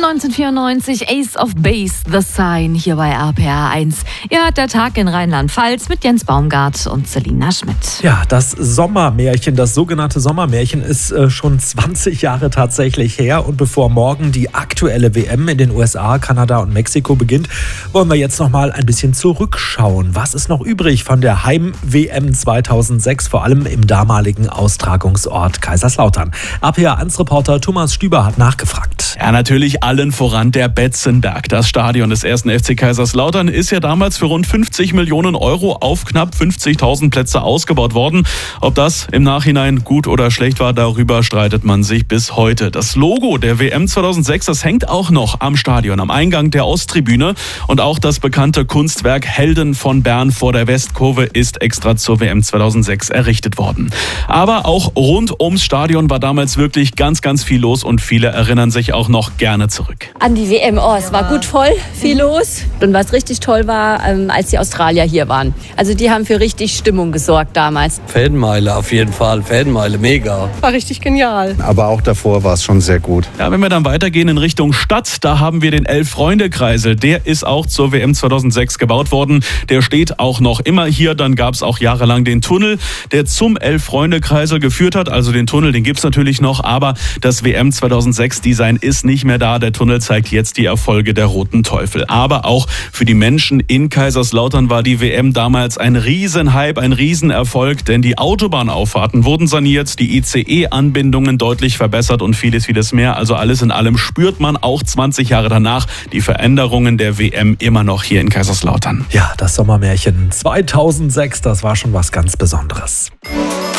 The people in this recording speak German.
1994 Ace of Base, The Sign, hier bei RPR 1. Ja, der Tag in Rheinland-Pfalz mit Jens Baumgart und Selina Schmidt. Ja, das Sommermärchen, das sogenannte Sommermärchen ist schon 20 Jahre tatsächlich her. Und bevor morgen die aktuelle WM in den USA, Kanada und Mexiko beginnt, wollen wir jetzt noch mal ein bisschen zurückschauen. Was ist noch übrig von der Heim-WM 2006, vor allem im damaligen Austragungsort Kaiserslautern? RPR 1-Reporter Thomas Stüber hat nachgefragt. Ja, natürlich allen voran der Betzenberg. Das Stadion des 1. FC Kaiserslautern ist ja damals für rund 50 Millionen Euro auf knapp 50.000 Plätze ausgebaut worden. Ob das im Nachhinein gut oder schlecht war, darüber streitet man sich bis heute. Das Logo der WM 2006, das hängt auch noch am Stadion, am Eingang der Osttribüne. Und auch das bekannte Kunstwerk Helden von Bern vor der Westkurve ist extra zur WM 2006 errichtet worden. Aber auch rund ums Stadion war damals wirklich ganz, ganz viel los und viele erinnern sich auch noch gerne zurück. An die WM, es war gut voll, viel los. Und was richtig toll war, als die Australier hier waren. Also die haben für richtig Stimmung gesorgt damals. Fanmeile auf jeden Fall, Fanmeile, mega. War richtig genial. Aber auch davor war es schon sehr gut. Ja, wenn wir dann weitergehen in Richtung Stadt, da haben wir den Elf-Freunde-Kreisel. Der ist auch zur WM 2006 gebaut worden. Der steht auch noch immer hier. Dann gab es auch jahrelang den Tunnel, der zum Elf-Freunde-Kreisel geführt hat. Also den Tunnel, den gibt es natürlich noch, aber das WM 2006-Design ist nicht mehr da. Der Tunnel zeigt jetzt die Erfolge der Roten Teufel. Aber auch für die Menschen in Kaiserslautern war die WM damals ein Riesenhype, ein Riesenerfolg, denn die Autobahnauffahrten wurden saniert, die ICE-Anbindungen deutlich verbessert und vieles, vieles mehr. Also alles in allem spürt man auch 20 Jahre danach die Veränderungen der WM immer noch hier in Kaiserslautern. Ja, das Sommermärchen 2006, das war schon was ganz Besonderes.